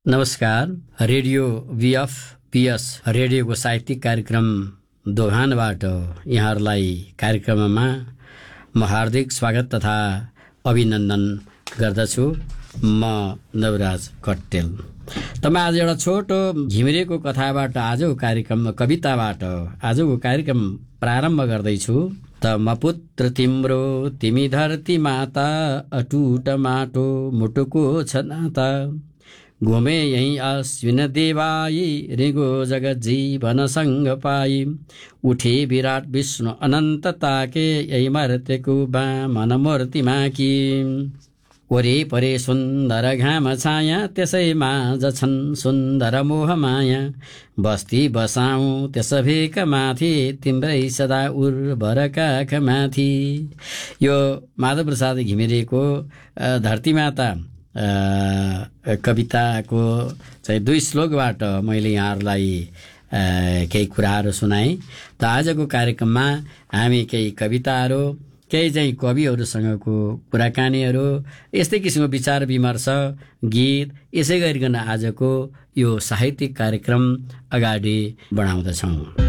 नमस्कार। Radio VFPS रेडियोको साहित्यिक कार्यक्रम दोभानबाट यहाँहरूलाई कार्यक्रममा म हार्दिक स्वागत तथा अभिनन्दन गर्दछु। म नवराज कट्टेल। तपाईँ आज एउटा छोटो घिमिरेको कथाबाट आजको कार्यक्रम कविताबाट आजको कार्यक्रम प्रारम्भ गर्दैछु। त म पुत्र तिम्रो तिमी धरती माता, अटुट माटो मुटुको छ नाता। घुमे यही अश्विन देवाई, रिगो जगत जीवनसँग पाई। उठे विराट विष्णु अनन्त ताके, यही मर्त्यको वामन मूर्ति माकी। वरे परे सुन्दर घाम छाया, त्यसैमा जछन् सुन्दर मोह माया। बस्ती बसाऊ त्यस भेक माथि, तिम्रै सदा उर्वर काख माथि। यो माधव प्रसाद घिमिरेको धरतीमाता कविताको चाहिँ 2 श्लोकबाट मैले यहाँहरूलाई केही कुराहरू सुनाएँ। त आजको कार्यक्रममा हामी केही कविताहरू, केही चाहिँ कविहरूसँगको कुराकानीहरू, यस्तै किसिमको विचार विमर्श, गीत, यसै गरिकन आजको यो साहित्यिक कार्यक्रम अगाडि बढाउँदछौँ।